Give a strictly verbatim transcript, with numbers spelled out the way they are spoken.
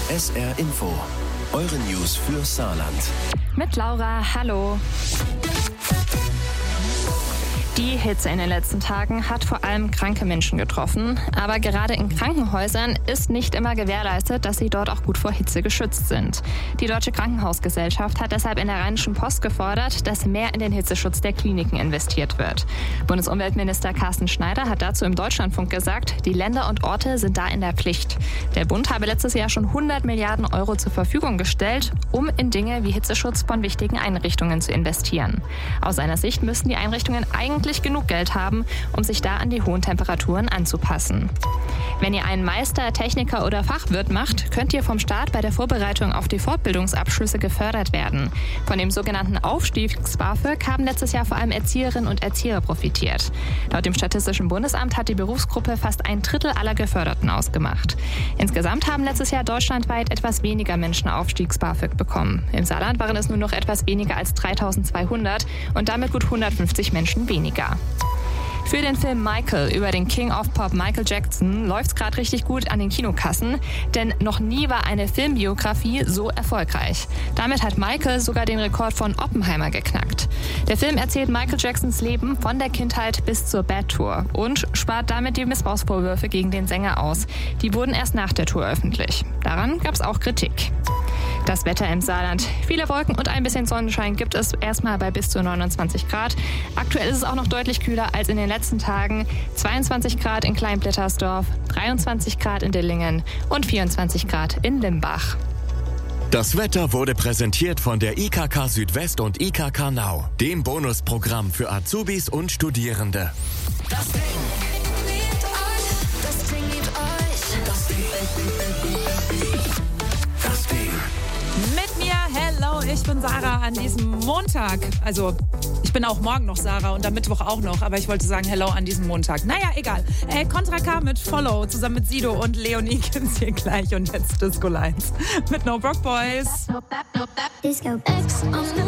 S R Info. Eure News für Saarland. Mit Laura, hallo. Die Hitze in den letzten Tagen hat vor allem kranke Menschen getroffen. Aber gerade in Krankenhäusern ist nicht immer gewährleistet, dass sie dort auch gut vor Hitze geschützt sind. Die Deutsche Krankenhausgesellschaft hat deshalb in der Rheinischen Post gefordert, dass mehr in den Hitzeschutz der Kliniken investiert wird. Bundesumweltminister Carsten Schneider hat dazu im Deutschlandfunk gesagt, die Länder und Orte sind da in der Pflicht. Der Bund habe letztes Jahr schon hundert Milliarden Euro zur Verfügung gestellt, um in Dinge wie Hitzeschutz von wichtigen Einrichtungen zu investieren. Aus seiner Sicht müssten die Einrichtungen eigentlich genug Geld haben, um sich da an die hohen Temperaturen anzupassen. Wenn ihr einen Meister, Techniker oder Fachwirt macht, könnt ihr vom Staat bei der Vorbereitung auf die Fortbildungsabschlüsse gefördert werden. Von dem sogenannten Aufstiegs-BAföG haben letztes Jahr vor allem Erzieherinnen und Erzieher profitiert. Laut dem Statistischen Bundesamt hat die Berufsgruppe fast ein Drittel aller Geförderten ausgemacht. Insgesamt haben letztes Jahr deutschlandweit etwas weniger Menschen Aufstiegs-BAföG bekommen. Im Saarland waren es nur noch etwas weniger als dreitausendzweihundert und damit gut hundertfünfzig Menschen weniger. Für den Film Michael über den King of Pop Michael Jackson läuft's gerade richtig gut an den Kinokassen, denn noch nie war eine Filmbiografie so erfolgreich. Damit hat Michael sogar den Rekord von Oppenheimer geknackt. Der Film erzählt Michael Jacksons Leben von der Kindheit bis zur Bad Tour und spart damit die Missbrauchsvorwürfe gegen den Sänger aus. Die wurden erst nach der Tour öffentlich. Daran gab's auch Kritik. Das Wetter im Saarland. Viele Wolken und ein bisschen Sonnenschein gibt es erstmal bei bis zu neunundzwanzig Grad. Aktuell ist es auch noch deutlich kühler als in den letzten Tagen. zweiundzwanzig Grad in Kleinblittersdorf, dreiundzwanzig Grad in Dillingen und vierundzwanzig Grad in Limbach. Das Wetter wurde präsentiert von der I K K Südwest und I K K Nau, dem Bonusprogramm für Azubis und Studierende. Das Ding liebt euch, das Ding liebt euch, das Ding, Das Ding. Mit mir, hello, ich bin Sarah an diesem Montag. Also, ich bin auch morgen noch Sarah und am Mittwoch auch noch, aber ich wollte sagen hello an diesem Montag. Naja, egal. Äh, Contra K mit Follow zusammen mit Sido und Leonie gibt's hier gleich und jetzt Disco Lines mit No Broke Boys. Disco X on the